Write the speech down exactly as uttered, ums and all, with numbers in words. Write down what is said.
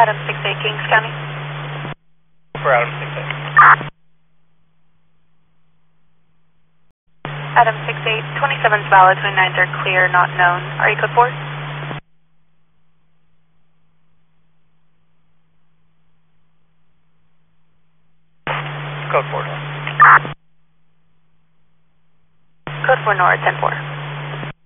Adam six eight, Kings County. For Adam six eight. Adam six eight, twenty-seven's valid, twenty-nines are clear, not known. Are you code four? Code four. Code four Nora, ten four.